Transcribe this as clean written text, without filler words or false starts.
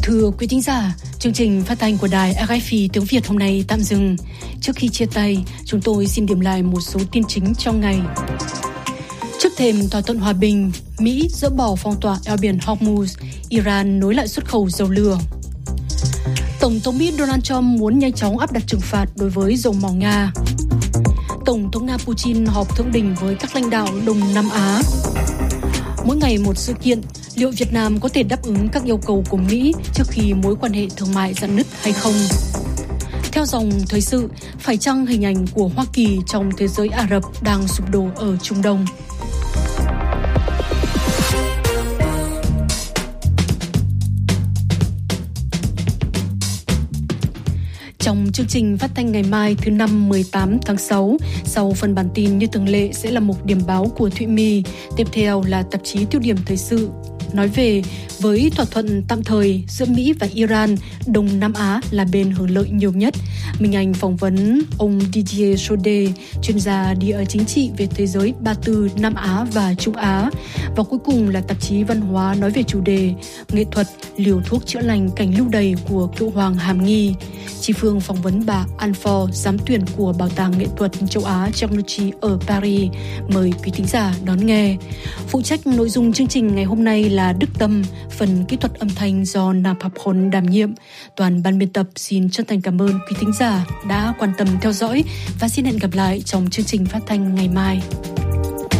Thưa quý thính giả, chương trình phát thanh của đài RFI tiếng Việt hôm nay tạm dừng. Trước khi chia tay, chúng tôi xin điểm lại một số tin chính trong ngày. Trước thềm thỏa thuận hòa bình, Mỹ dỡ bỏ phong tỏa eo biển Hormuz, Iran nối lại xuất khẩu dầu lửa. Tổng thống Mỹ Donald Trump muốn nhanh chóng áp đặt trừng phạt đối với dầu mỏ Nga. Tổng thống Nga Putin họp thượng đỉnh với các lãnh đạo Đông Nam Á. Mỗi ngày một sự kiện, liệu Việt Nam có thể đáp ứng các yêu cầu của Mỹ trước khi mối quan hệ thương mại rạn nứt hay không? Theo dòng thời sự, phải chăng hình ảnh của Hoa Kỳ trong thế giới Ả Rập đang sụp đổ ở Trung Đông? Trong chương trình phát thanh ngày mai thứ Năm 18 tháng 6, sau phần bản tin như thường lệ sẽ là một điểm báo của Thụy My, tiếp theo là tạp chí Tiêu điểm thời sự. Nói về với thỏa thuận tạm thời giữa Mỹ và Iran, Đông Nam Á là bên hưởng lợi nhiều nhất. Minh Anh phỏng vấn ông Didier Chaudet, chuyên gia địa chính trị về thế giới Ba Tư, Nam Á và Trung Á. Và cuối cùng là tạp chí Văn hóa nói về chủ đề nghệ thuật, liều thuốc chữa lành cảnh lưu đày của cựu hoàng Hàm Nghi. Chị Phương phỏng vấn bà An Phò, giám tuyển của Bảo tàng Nghệ thuật châu Á Gianluigi ở Paris. Mời quý thính giả đón nghe. Phụ trách nội dung chương trình ngày hôm nay là Đức Tâm, phần kỹ thuật âm thanh do Napapon đảm nhiệm. Toàn ban biên tập xin chân thành cảm ơn quý thính giả đã quan tâm theo dõi và xin hẹn gặp lại trong chương trình phát thanh ngày mai.